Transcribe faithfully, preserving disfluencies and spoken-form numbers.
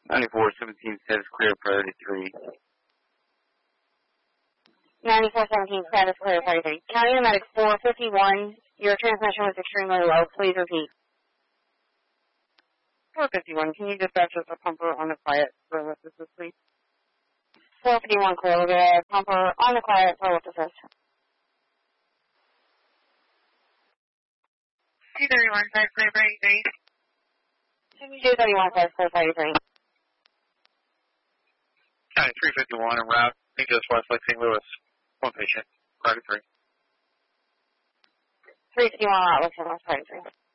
ninety-four seventeen status clear, priority three. ninety-four seventeen status clear, priority three. County Medic four fifty-one, your transmission was extremely low. Please repeat. four fifty-one, can you dispatch us a pumper on the quiet for lift assist, please? four fifty-one clear, we'll get a pumper on the quiet for lift assist. two thirty-one, status clear, priority three. two thirty-one, status clear, priority three. County three fifty-one, en route, Ingles West Lake Saint Louis. One patient, priority three. three fifty-one, route, Lake Saint Louis, priority three.